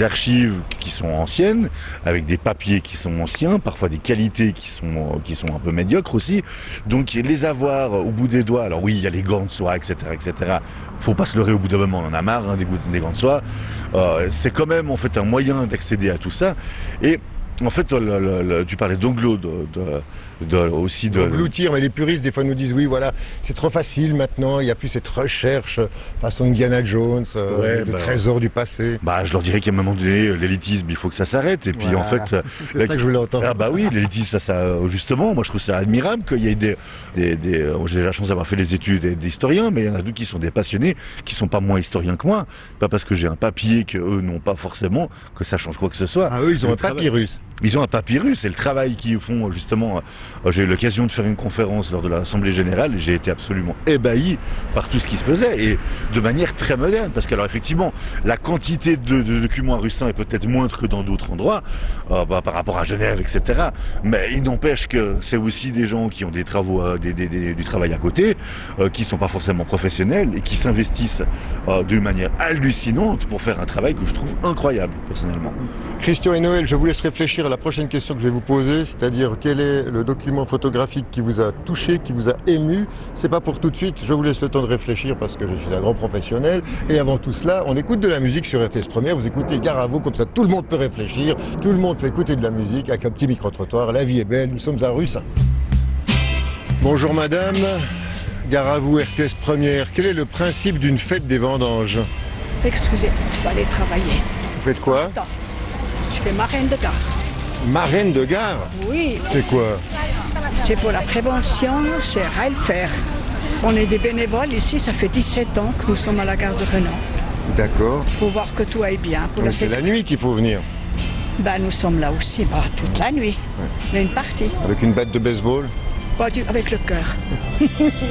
d'archives qui sont anciennes, avec des papiers qui sont anciens, parfois des qualités qui sont un peu médiocres aussi. Donc les avoir au bout des doigts, alors oui, il y a les gants de soie, etc., etc. Faut pas se leurrer, au bout d'un moment, on en a marre, hein, des gants de soie. C'est quand même en fait un moyen d'accéder à tout ça. Et en fait, tu parlais aussi de Engloutir, mais les puristes des fois nous disent oui, voilà, c'est trop facile maintenant, il n'y a plus cette recherche façon Indiana Jones, de trésors du passé. Bah, je leur dirais qu'à un moment donné, l'élitisme, il faut que ça s'arrête. Et puis voilà. en fait, c'est ça que je voulais entendre. Ah bah oui, l'élitisme, justement, moi je trouve ça admirable qu'il y ait j'ai la chance d'avoir fait les études d'historien, mais il y en a d'autres qui sont des passionnés, qui sont pas moins historiens que moi. Pas parce que j'ai un papier que eux n'ont pas forcément que ça change quoi que ce soit. Ah, eux, ils ont un papyrus. Ils ont un papyrus, c'est le travail qu'ils font justement. J'ai eu l'occasion de faire une conférence lors de l'Assemblée Générale et j'ai été absolument ébahi par tout ce qui se faisait et de manière très moderne. Parce que alors effectivement, la quantité de documents à Russin est peut-être moindre que dans d'autres endroits, par rapport à Genève, etc. Mais il n'empêche que c'est aussi des gens qui ont des travaux, du travail à côté, qui sont pas forcément professionnels et qui s'investissent d'une manière hallucinante pour faire un travail que je trouve incroyable personnellement. Christian et Noël, je vous laisse réfléchir à la prochaine question que je vais vous poser, c'est-à-dire quel est le document photographique qui vous a touché, qui vous a ému. C'est pas pour tout de suite, je vous laisse le temps de réfléchir parce que je suis un grand professionnel. Et avant tout cela, on écoute de la musique sur RTS Première, vous écoutez Gare à vous, comme ça tout le monde peut réfléchir, tout le monde peut écouter de la musique avec un petit micro-trottoir. La vie est belle, nous sommes à Russin. Bonjour madame, Gare à vous, RTS Première. Quel est le principe d'une fête des vendanges? Excusez, je vais aller travailler. Vous faites quoi? Attends. Je fais marraine de gare. Marraine de gare? Oui. C'est quoi? C'est pour la prévention, c'est Railfer. On est des bénévoles ici, ça fait 17 ans que nous sommes à la gare de Renan. D'accord. Pour voir que tout aille bien. C'est la nuit qu'il faut venir. Ben, nous sommes là aussi, toute la nuit. Ouais. Il y a une partie. Avec une batte de baseball? Pas avec le cœur.